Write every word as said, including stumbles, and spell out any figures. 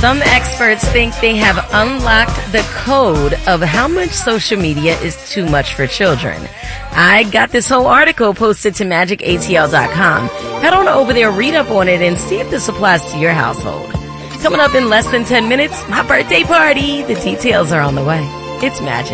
Some experts think they have unlocked the code of how much social media is too much for children. I got this whole article posted to magic A T L dot com. Head on over there, read up on it, and see if this applies to your household. Coming up in less than ten minutes, my birthday party. The details are on the way. It's Magic.